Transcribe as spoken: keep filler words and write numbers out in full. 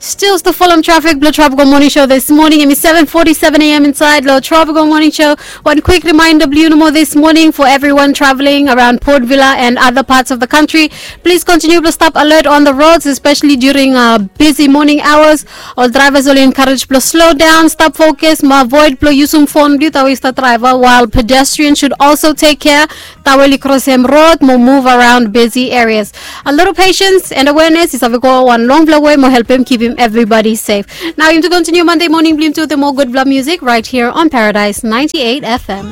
Still the Fulham Traffic Blue Tropical Morning Show this morning. It's seven forty-seven a.m. inside Blue Tropical Morning Show. One quick reminder, Blue Numo this morning for everyone traveling around Port Vila and other parts of the country. Please continue to stop alert on the roads, especially during uh, busy morning hours. All drivers will encourage to slow down, stop focus, avoid to use phone the driver, while pedestrians should also take care. Taweli cross him road, move around busy areas. A little patience and awareness is a one long way more help him keep him everybody safe. Now, you to continue Monday morning Bloom to the more good blood music right here on Paradise ninety-eight F M.